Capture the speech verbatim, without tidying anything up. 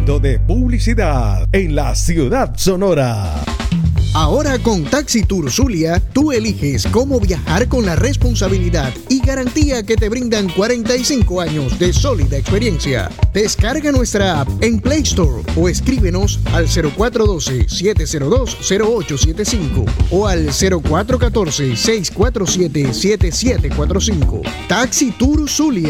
Momento de publicidad en la ciudad sonora. Ahora con Taxi Tour Zulia, tú eliges cómo viajar con la responsabilidad y garantía que te brindan cuarenta y cinco años de sólida experiencia. Descarga nuestra app en Play Store o escríbenos al cero cuatro uno dos, siete cero dos, cero ocho siete cinco o al cero cuatro uno cuatro, seis cuatro siete, siete siete cuatro cinco. Taxi Tour Zulia.